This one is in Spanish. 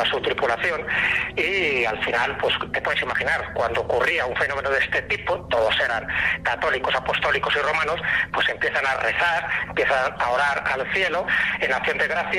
toda su tripulación, y al final, pues te puedes imaginar, cuando ocurría un fenómeno de este tipo, todos eran católicos, apostólicos y romanos, pues empiezan a rezar, empiezan a orar al cielo en acción de gracias,